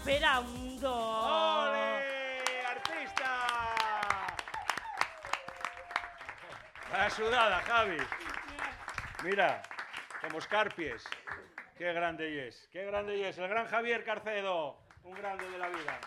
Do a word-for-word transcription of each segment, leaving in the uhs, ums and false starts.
esperando. ¡Ole! ¡Artista! Vaya sudada, Javi. Mira, como escarpies. Qué grande es, qué grande es. El gran Javier Carcedo, un grande de la vida.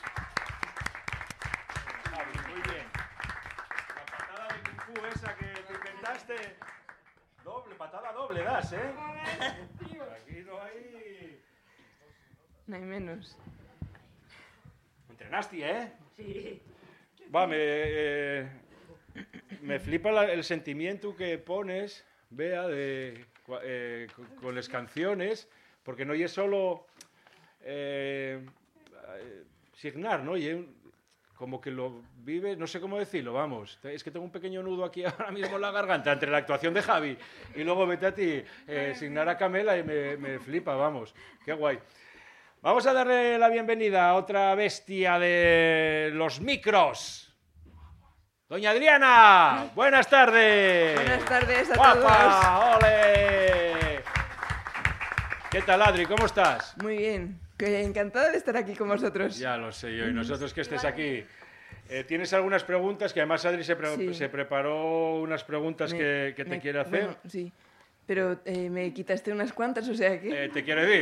Javi, muy bien. La patada de Kung Fu esa que te inventaste, doble, patada doble das, ¿eh? Aquí no hay... No hay menos. Entrenaste, ¿eh? Sí. Va, me, eh, me flipa la, el sentimiento que pones, Bea, de, eh, con, con las canciones, porque no es solo eh, eh, signar, ¿no? Y como que lo vives, no sé cómo decirlo, vamos. Es que tengo un pequeño nudo aquí ahora mismo en la garganta entre la actuación de Javi y luego vete a ti, eh, signar a Camela y me, me flipa, vamos. Qué guay. Vamos a darle la bienvenida a otra bestia de los micros. Doña Adriana, buenas tardes. Buenas tardes a ¡Guapa! ¡Ole! ¿Qué tal, Adri? ¿Cómo estás? Muy bien. Que encantada de estar aquí con vosotros. Ya lo sé yo, y nosotros que estés aquí. Eh, ¿Tienes algunas preguntas? Que además Adri se, pre Sí. se preparó unas preguntas Me- que, que te me- quiere hacer. Bueno, sí. Pero eh, me quitaste unas cuantas, o sea que... Eh, ¿Te quiere decir?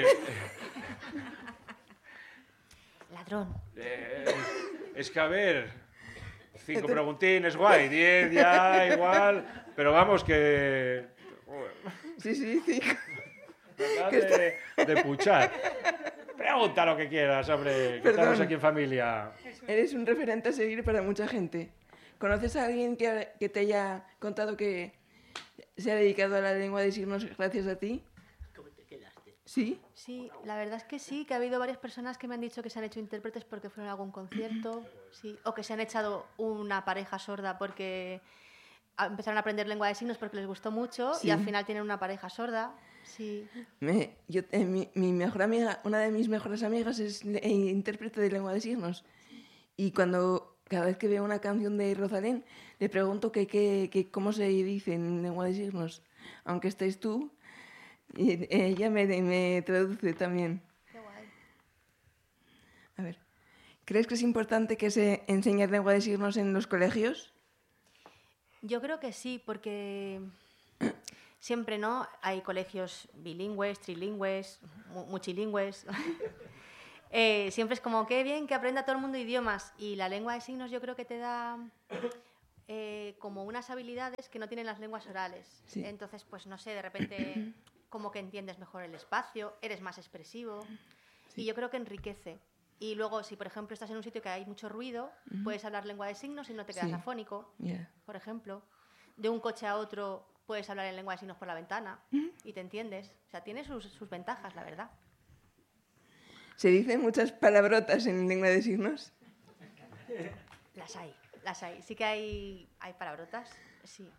Ladrón. Eh, es que a ver, cinco preguntines, guay, diez ya, igual, pero vamos que... Sí, sí, sí. De, de puchar. Pregunta lo que quieras, hombre, que Perdón. estamos aquí en familia. Eres un referente a seguir para mucha gente. ¿Conoces a alguien que, que te haya contado que se ha dedicado a la lengua de signos gracias a ti? ¿Cómo te quedaste? ¿Sí? Sí, la verdad es que sí, que ha habido varias personas que me han dicho que se han hecho intérpretes porque fueron a algún concierto, sí, o que se han echado una pareja sorda porque a- empezaron a aprender lengua de signos porque les gustó mucho Sí. y al final tienen una pareja sorda, sí. Me, yo, eh, mi, mi mejor amiga, una de mis mejores amigas es le- eh, intérprete de lengua de signos. Y cuando cada vez que veo una canción de Rosalén, le pregunto que, que, que cómo se dice en lengua de signos. Aunque estés tú, y ella me, me traduce también. Qué guay. A ver, ¿crees que es importante que se enseñe lengua de signos en los colegios? Yo creo que sí, porque siempre, ¿no? Hay colegios bilingües, trilingües, mu- muchilingües. Eh, siempre es como, qué bien que aprenda todo el mundo idiomas. Y la lengua de signos yo creo que te da eh, como unas habilidades que no tienen las lenguas orales. Sí. Entonces, pues no sé, de repente como que entiendes mejor el espacio, eres más expresivo. Y yo creo que enriquece. Y luego, si por ejemplo estás en un sitio que hay mucho ruido, puedes hablar lengua de signos y no te quedas Sí. afónico, Ya. por ejemplo. De un coche a otro puedes hablar en lengua de signos por la ventana y te entiendes. O sea, tiene sus, sus ventajas, la verdad. ¿Se dicen muchas palabrotas en lengua de signos? Las hay, las hay. Sí que hay, hay palabrotas, sí.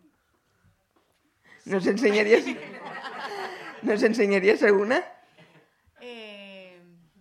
¿Nos enseñarías, ¿nos enseñarías alguna? Eh,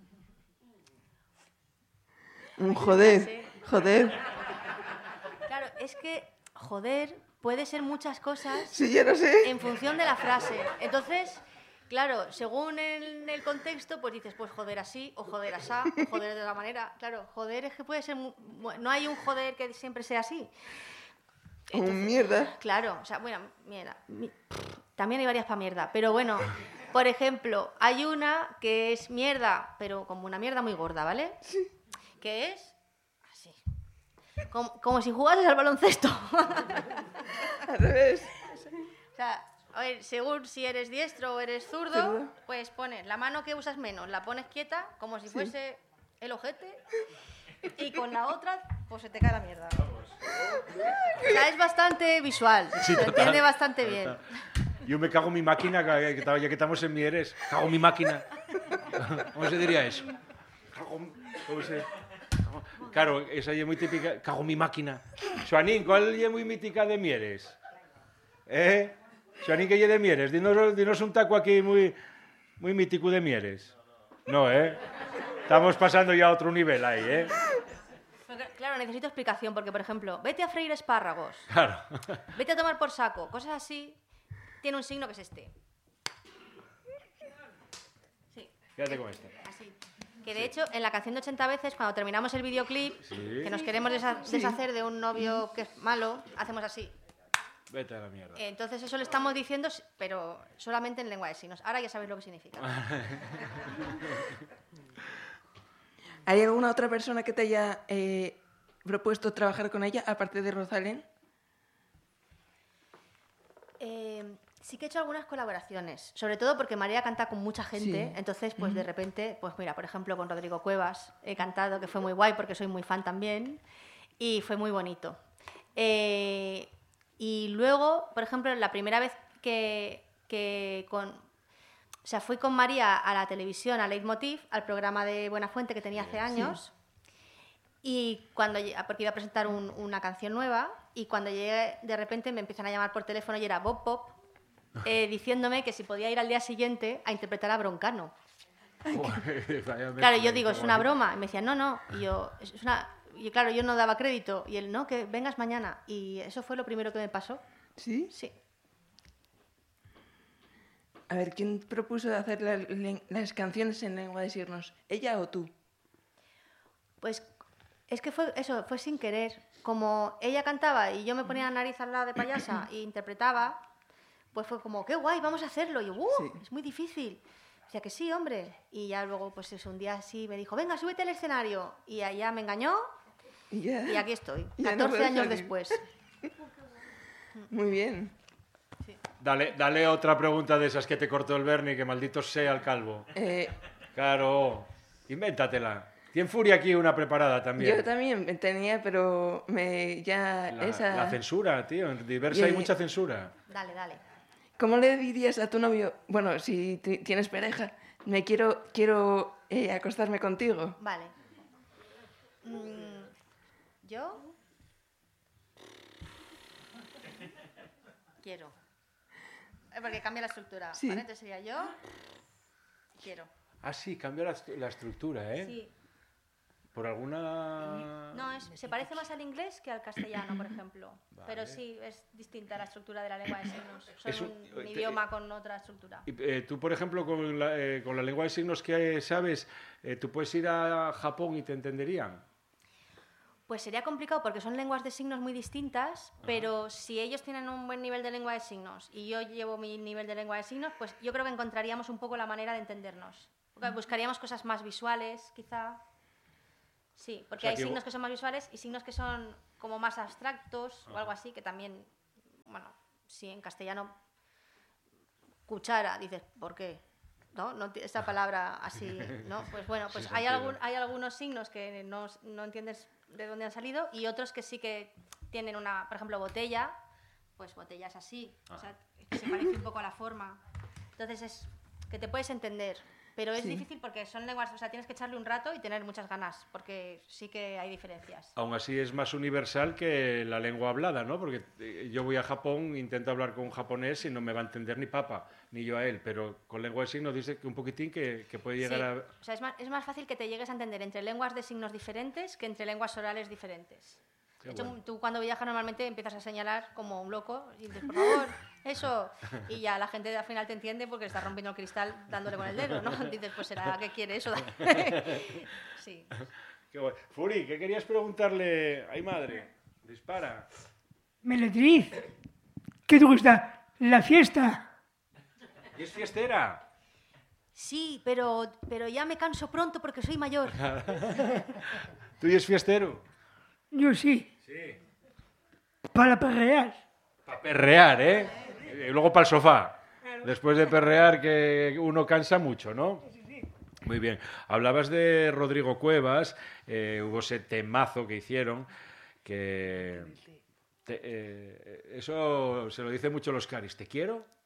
Un joder, sé. joder. claro, es que joder puede ser muchas cosas Sí, ya lo sé. en función de la frase. Entonces, claro, según el, el contexto, pues dices, pues joder así, o joder asá, o joder de otra manera. Claro, joder es que puede ser... mu- mu- no hay un joder que siempre sea así. Un mierda. Claro, o sea, bueno, mierda. mi- También hay varias para mierda, pero bueno, por ejemplo, hay una que es mierda, pero como una mierda muy gorda, ¿vale? Sí. Que es así. Como, como si jugases al baloncesto. Al revés. O sea, a ver, según si eres diestro o eres zurdo, Zurdo. pues pones la mano que usas menos, la pones quieta, como si fuese el ojete, y con la otra, pues se te cae la mierda. O sea, es bastante visual, Sí, se total, entiende bastante bien. Yo me cago en mi máquina, que- que- ya que estamos en Mieres, cago en mi máquina. ¿Cómo se diría eso? Cago en- ¿cómo se- Claro, esa es muy típica, cago en mi máquina. Xoanín, ¿cuál es muy mítica de Mieres? ¿Eh? Xoanín, que es de Mieres? Dinos, dinos un taco aquí muy, muy mítico de Mieres. No, ¿eh? Estamos pasando ya a otro nivel ahí, ¿eh? Porque, claro, necesito explicación, porque, por ejemplo, vete a freír espárragos, Claro. vete a tomar por saco, cosas así, tiene un signo que es este. Sí, Quédate con esta. así. Que de hecho, en la canción de ochenta veces, cuando terminamos el videoclip, Sí. que nos queremos desha- deshacer de un novio que es malo, hacemos así. Vete a la mierda. Entonces eso lo estamos diciendo, pero solamente en lengua de signos. Ahora ya sabéis lo que significa. ¿Hay alguna otra persona que te haya eh, propuesto trabajar con ella, aparte de Rosalén? Eh, sí que he hecho algunas colaboraciones, sobre todo porque María canta con mucha gente, Sí. entonces pues de repente, pues mira, por ejemplo con Rodrigo Cuevas he cantado, que fue muy guay porque soy muy fan también, y fue muy bonito. Eh, y luego, por ejemplo, la primera vez que, que con... O sea, fui con María a la televisión, a Leitmotiv, al programa de Buenafuente que tenía hace años, y cuando lle- porque iba a presentar un- una canción nueva, y cuando llegué, de repente me empiezan a llamar por teléfono y era Bob Pop, eh, diciéndome que si podía ir al día siguiente a interpretar a Broncano. Claro, yo digo, es una broma. Y me decían, no, no. Y yo, es una... Y claro, yo no daba crédito. Y él, no, que vengas mañana. Y eso fue lo primero que me pasó. ¿Sí? Sí. A ver, ¿quién propuso de hacer la- len- las canciones en lengua de signos? ¿Ella o tú? Pues es que fue eso, fue sin querer. Como ella cantaba y yo me ponía la nariz al lado de payasa e interpretaba, pues fue como, qué guay, vamos a hacerlo. Y yo, ¡uh! Sí. Es muy difícil. Decía que sí, hombre. Y ya luego, pues eso, un día así me dijo, venga, súbete al escenario. Y allá me engañó Y ya. y aquí estoy, Ya no catorce puedo años salir. después. Muy bien. Dale, dale otra pregunta de esas que te cortó el Bernie, que maldito sea el calvo. Eh, Claro, invéntatela. Tiene Furia aquí una preparada también. yo también tenía, pero me ya La, esa... la censura, tío. En Diversa Y- hay mucha censura. Dale, dale. ¿Cómo le dirías a tu novio? Bueno, si ti- tienes pareja, me quiero quiero eh, acostarme contigo. Vale. Mm, ¿Yo? Quiero. Eh, Porque cambia la estructura. Sí. ¿Vale? Entonces sería yo. Quiero. Ah, sí, cambia la, la estructura, ¿eh? Sí. Por alguna... No, es, se parece más al inglés que al castellano, por ejemplo. Pero Vale. sí, es distinta la estructura de la lengua de signos. Son Es un- un, un te- idioma con otra estructura. Y, eh, tú, por ejemplo, con la, eh, con la lengua de signos que sabes, eh, tú puedes ir a Japón y te entenderían. Pues sería complicado porque son lenguas de signos muy distintas, pero si ellos tienen un buen nivel de lengua de signos y yo llevo mi nivel de lengua de signos, pues yo creo que encontraríamos un poco la manera de entendernos. Porque buscaríamos cosas más visuales, quizá. Sí, porque sea, hay que signos vo- que son más visuales y signos que son como más abstractos o algo así, que también, bueno, si en castellano cuchara, dices, ¿por qué? ¿No? No ti- esa palabra así, ¿no? Pues bueno, pues Sin hay, sentido. algún, hay algunos signos que no, no entiendes de dónde han salido y otros que sí que tienen una, por ejemplo, botella, pues botella es así, o sea, que se parece un poco a la forma. Entonces es que te puedes entender, pero es Sí. difícil porque son lenguas, o sea, tienes que echarle un rato y tener muchas ganas, porque sí que hay diferencias. Aún así es más universal que la lengua hablada, ¿no? Porque eh, yo voy a Japón, intento hablar con un japonés y no me va a entender ni papa, ni yo a él, pero con lengua de signos dice que un poquitín que, que puede llegar Sí, a... o sea, es más, es más fácil que te llegues a entender entre lenguas de signos diferentes que entre lenguas orales diferentes. Qué De hecho, bueno. tú cuando viajas normalmente empiezas a señalar como un loco y dices, por favor, eso. Y ya la gente al final te entiende porque está rompiendo el cristal dándole con el dedo, ¿no? Dices, pues será que quiere eso. Sí. Qué guay. Furi, ¿qué querías preguntarle? ¡Ay, madre! Dispara. Meletriz, ¿qué te gusta? La fiesta. ¿Y es fiestera? Sí, pero, pero ya me canso pronto porque soy mayor. ¿Tú y es fiestero? Yo sí, Sí. para perrear. Para perrear, ¿eh? Y luego para el sofá. Después de perrear, que uno cansa mucho, ¿no? Muy bien. Hablabas de Rodrigo Cuevas, eh, hubo ese temazo que hicieron, que... te- eh, eso se lo dice mucho los caris. ¿Te quiero?